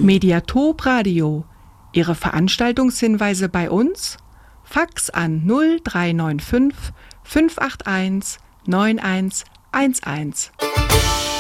Mediatop Radio. Ihre Veranstaltungshinweise bei uns? Fax an 0395 581 9111.